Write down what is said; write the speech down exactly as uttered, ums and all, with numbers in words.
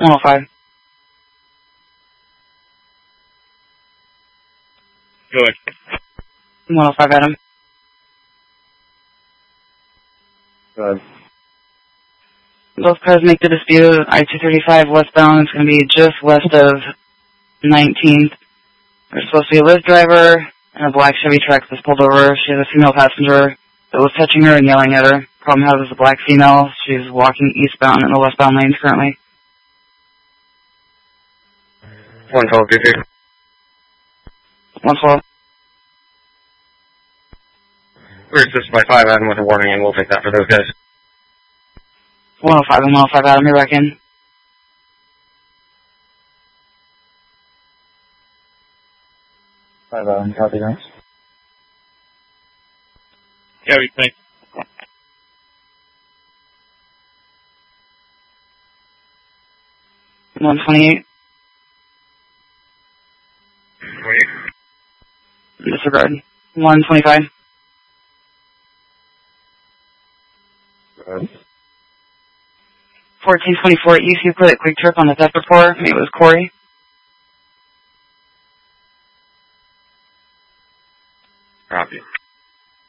one oh five. Go ahead. one oh five, Adam. Go ahead. Both cars make the dispute. I two thirty-five westbound. It's going to be just west of nineteenth. There's supposed to be a Lyft driver and a black Chevy truck that's pulled over. She has a female passenger that was touching her and yelling at her. Problem has is a black female. She's walking eastbound in the westbound lanes currently. one twelve, D C. one twelve. We're assisted by five Adam with a warning, and we'll take that for those guys. one oh five and one oh five, Adam, you're back in. five Adam, copy, thanks. Copy, thanks. one twenty-eight. Wait. Disregard. one twenty-five. Go ahead. fourteen twenty-four, you see put a quick trip on the theft report. It was Corey.